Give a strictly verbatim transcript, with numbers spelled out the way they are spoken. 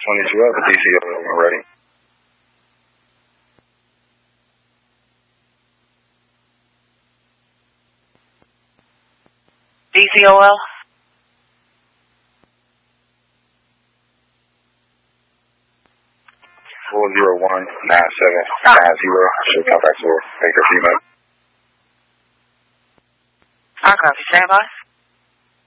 one, you have a D C O L when ready. D C O L? four zero one nine seven nine zero. Should come back to Baker Female. I copy. Stand by.